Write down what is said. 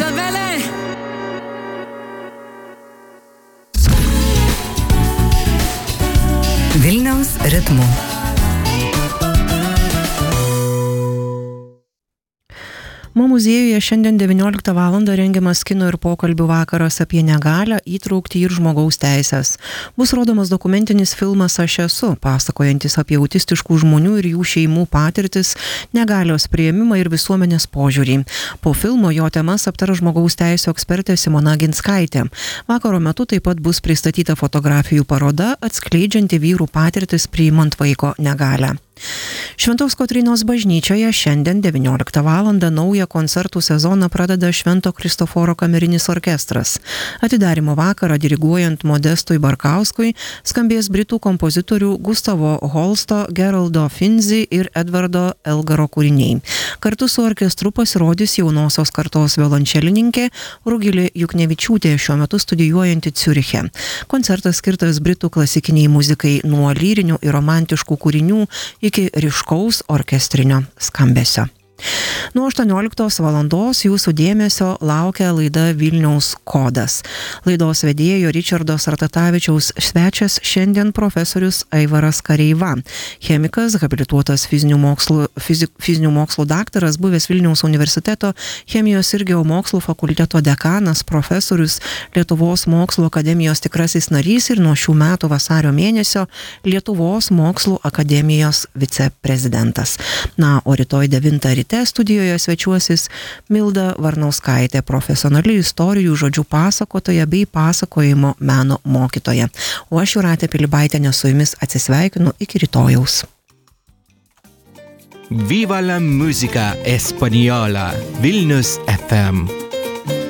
Izabelė. Vilniaus ritmų. Mo muziejuje šiandien 19 val. Rengiamas kino ir pokalbių vakaras apie negalią, įtrauktį ir žmogaus teisės. Bus rodomas dokumentinis filmas Aš esu, pasakojantis apie autistiškų žmonių ir jų šeimų patirtis, negalios priėmimą ir visuomenės požiūrį. Po filmo jo temas aptars žmogaus teisų ekspertė Simona Ginskaitė. Vakaro metu taip pat bus pristatyta fotografijų paroda, atskleidžianti vyrų patirtis priimant vaiko negalią. Šventos Kotrynos bažnyčioje šiandien 19 val. Naują koncertų sezoną pradeda Švento Kristoforo kamerinis orkestras. Atidarymo vakarą diriguojant Modestui Barkauskui skambės britų kompozitorių Gustavo Holsto, Geraldo Finzi ir Edvardo Elgaro kūriniai. Kartu su orkestru pasirodys jaunosios kartos violončelininkė Rugilė Juknevičiūtė, šiuo metu studijuojanti Ciuriche. Koncertas skirtas britų klasikiniai muzikai nuo lyrinių ir romantiškų kūrinių iki ryškaus orkestrinio skambesio. Nuo 18 valandos jūsų dėmesio laukia laida Vilniaus kodas. Laidos vedėjo Ričardo Sartatavičiaus svečias šiandien profesorius Aivaras Kareiva. Chemikas, habilituotas fizinių mokslų daktaras, buvęs Vilniaus universiteto chemijos ir geomokslų fakulteto dekanas, profesorius, Lietuvos mokslo akademijos tikrasis narys ir nuo šių metų vasario mėnesio Lietuvos mokslo akademijos viceprezidentas. Na, o rytoj 9 ryte studijoje svečiuosis Milda Varnauskaitė, profesionali istorijų žodžių pasakotoja bei pasakojimo meno mokytoja. O aš Jūratė Pilibaitienė su jumis atsisveikinu iki rytojaus. Viva la música española, Vilnius FM.